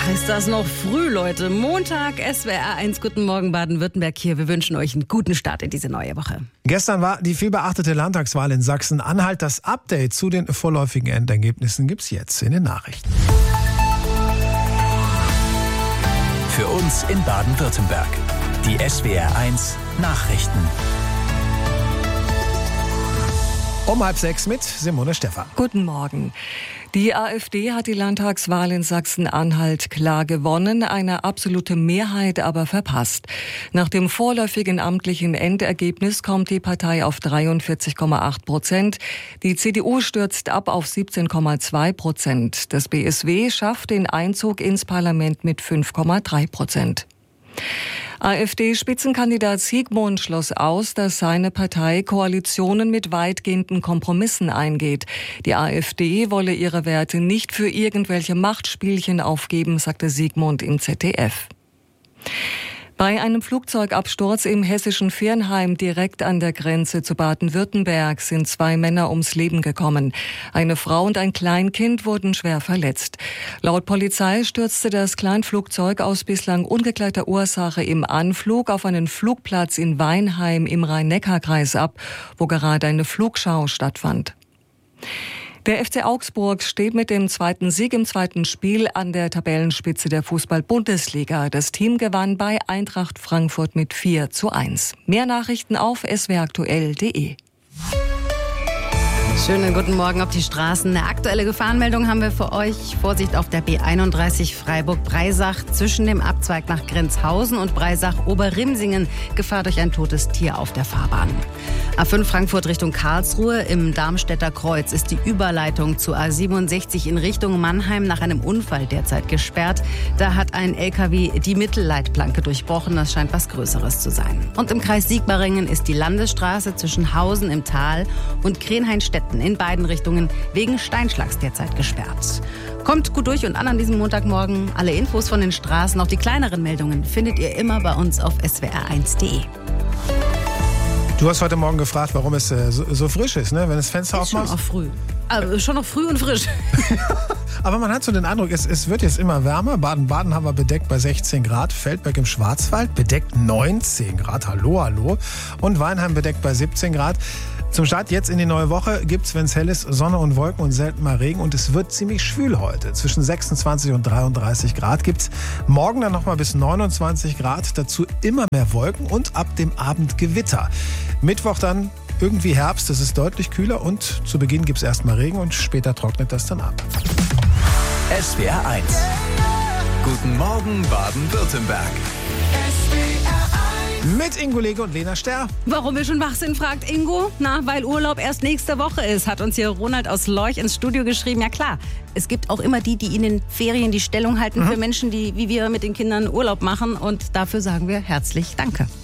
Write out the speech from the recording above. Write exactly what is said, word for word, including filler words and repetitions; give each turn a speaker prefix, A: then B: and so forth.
A: Ach, ist das noch früh, Leute. Montag, S W R eins. Guten Morgen, Baden-Württemberg hier. Wir wünschen euch einen guten Start in diese neue Woche.
B: Gestern war die vielbeachtete Landtagswahl in Sachsen-Anhalt. Das Update zu den vorläufigen Endergebnissen gibt's jetzt in den Nachrichten.
C: Für uns in Baden-Württemberg. Die S W R eins Nachrichten.
B: Um halb sechs mit Simone Stephan.
D: Guten Morgen. Die AfD hat die Landtagswahl in Sachsen-Anhalt klar gewonnen, eine absolute Mehrheit aber verpasst. Nach dem vorläufigen amtlichen Endergebnis kommt die Partei auf dreiundvierzig Komma acht Prozent. Die C D U stürzt ab auf siebzehn Komma zwei Prozent. Das B S W schafft den Einzug ins Parlament mit fünf Komma drei Prozent. AfD-Spitzenkandidat Siegmund schloss aus, dass seine Partei Koalitionen mit weitgehenden Kompromissen eingeht. Die AfD wolle ihre Werte nicht für irgendwelche Machtspielchen aufgeben, sagte Siegmund im Z D F. Bei einem Flugzeugabsturz im hessischen Viernheim direkt an der Grenze zu Baden-Württemberg sind zwei Männer ums Leben gekommen. Eine Frau und ein Kleinkind wurden schwer verletzt. Laut Polizei stürzte das Kleinflugzeug aus bislang ungeklärter Ursache im Anflug auf einen Flugplatz in Weinheim im Rhein-Neckar-Kreis ab, wo gerade eine Flugschau stattfand. Der F C Augsburg steht mit dem zweiten Sieg im zweiten Spiel an der Tabellenspitze der Fußball-Bundesliga. Das Team gewann bei Eintracht Frankfurt mit vier zu eins. Mehr Nachrichten auf s w aktuell punkt de.
A: Schönen guten Morgen auf die Straßen. Eine aktuelle Gefahrenmeldung haben wir für euch. Vorsicht auf der B einunddreißig Freiburg-Breisach zwischen dem Abzweig nach Grenzhausen und Breisach-Oberrimsingen. Gefahr durch ein totes Tier auf der Fahrbahn. A fünf Frankfurt Richtung Karlsruhe. Im Darmstädter Kreuz ist die Überleitung zu A siebenundsechzig in Richtung Mannheim nach einem Unfall derzeit gesperrt. Da hat ein L K W die Mittelleitplanke durchbrochen. Das scheint was Größeres zu sein. Und im Kreis Sigmaringen ist die Landesstraße zwischen Hausen im Tal und Krenhainstetten in beiden Richtungen wegen Steinschlags derzeit gesperrt. Kommt gut durch und an an diesem Montagmorgen. Alle Infos von den Straßen, auch die kleineren Meldungen, findet ihr immer bei uns auf s w r eins punkt de.
B: Du hast heute Morgen gefragt, warum es äh, so, so frisch ist, ne? Wenn das Fenster
A: Ist
B: aufmachst.
A: schon noch früh. Also schon noch früh und frisch.
B: Aber man hat so den Eindruck, es, es wird jetzt immer wärmer. Baden-Baden haben wir bedeckt bei sechzehn Grad. Feldberg im Schwarzwald bedeckt neunzehn Grad. Hallo, hallo. Und Weinheim bedeckt bei siebzehn Grad. Zum Start jetzt in die neue Woche gibt's, wenn es hell ist, Sonne und Wolken und selten mal Regen. Und es wird ziemlich schwül heute. Zwischen sechsundzwanzig und dreiunddreißig Grad gibt's. Morgen dann nochmal bis neunundzwanzig Grad. Dazu immer mehr Wolken und ab dem Abend Gewitter. Mittwoch dann irgendwie Herbst. Es ist deutlich kühler und zu Beginn gibt's erstmal Regen und später trocknet das dann ab.
C: S W R eins. Guten Morgen Baden-Württemberg.
B: Mit Ingo Lege und Lena Sterr.
A: Warum wir schon wach sind, fragt Ingo. Na, weil Urlaub erst nächste Woche ist, hat uns hier Ronald aus Lorch ins Studio geschrieben. Ja klar, es gibt auch immer die, die in den Ferien die Stellung halten mhm. für Menschen, die wie wir mit den Kindern Urlaub machen. Und dafür sagen wir herzlich Danke.